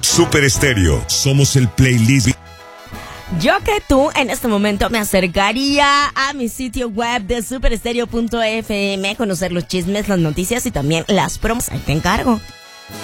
Super Estéreo, somos el playlist. Yo que tú en este momento me acercaría a mi sitio web de superestereo.fm, conocer los chismes, las noticias y también las promos. Ahí te encargo.